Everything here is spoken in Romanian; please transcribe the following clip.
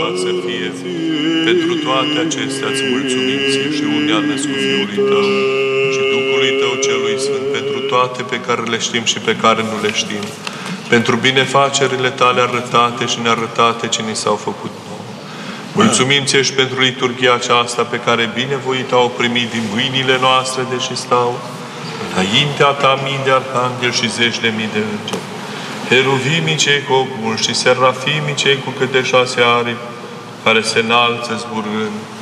să fie. Pentru toate acestea îți mulțumim ție și unde a născut Fiului Tău și Duhului Tău celui Sfânt, pentru toate pe care le știm și pe care nu le știm, pentru binefacerile Tale arătate și nearătate ce ni s-au făcut nouă. Mulțumim ție și pentru liturghia aceasta pe care binevoit au primit din mâinile noastre, deși stau înaintea Ta mii de arhangheli și zeci de mii de îngeri, heruvimii cei cogmuli și serafimii cei cu câte 6 aripi, care se înalță zburând